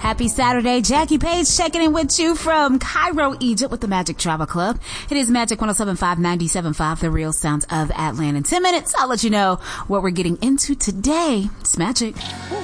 Happy Saturday. Jackie Page checking in with you from Cairo, Egypt with the Magic Travel Club. It is Magic 107.5, 97.5, the real sound of Atlanta. In 10 minutes, I'll let you know what we're getting into today. It's Magic.